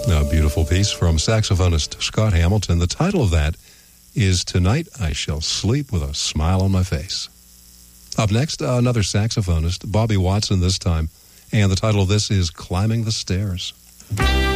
A beautiful piece from saxophonist Scott Hamilton. The title of that is Tonight I Shall Sleep with a Smile on My Face. Up next, another saxophonist, Bobby Watson this time, and the title of this is Climbing the Stairs.